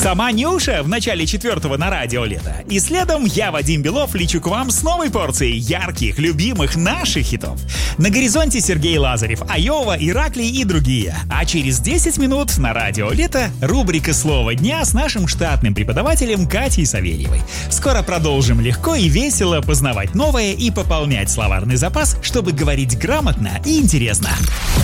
Сама Нюша в начале 4-го на радио «Лето». И следом я, Вадим Белов, лечу к вам с новой порцией ярких, любимых наших хитов. На горизонте Сергей Лазарев, Айова, Ираклий и другие. А через 10 минут на радио «Лето» рубрика «Слово дня» с нашим штатным преподавателем Катей Савельевой. Скоро продолжим легко и весело познавать новое и пополнять словарный запас, чтобы говорить грамотно и интересно.